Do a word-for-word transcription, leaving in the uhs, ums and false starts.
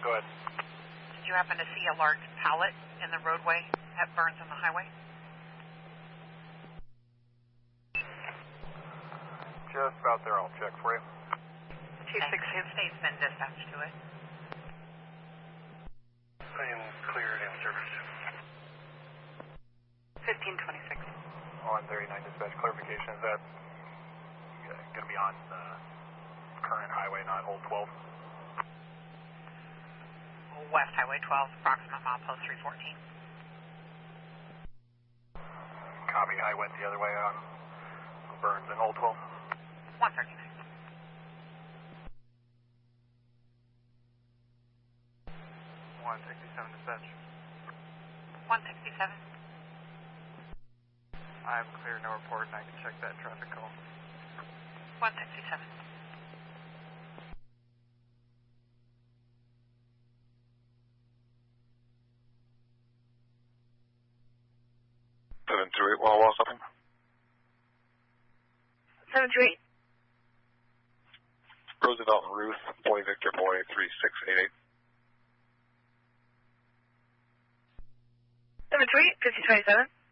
Go ahead. Did you happen to see a large pallet in the roadway at Burns on the highway? Just about there. I'll check for you. two six six eight's been dispatched to it. I am cleared in service. fifteen twenty-six. On thirty-nine dispatch clarification, is that going to be on the current highway, not Old twelve? West Highway twelve, approximate milepost three fourteen. Copy. I went the other way on Burns and Old twelve. one thirty-nine. one sixty-seven dispatch. one sixty-seven. I'm clear, no report, and I can check that traffic call. one sixty-seven. seven two eight, Wawa stopping. seven two eight. Roosevelt and Ruth, Boy Victor Boy three six eight eight. seven two eight, fifty twenty-seven.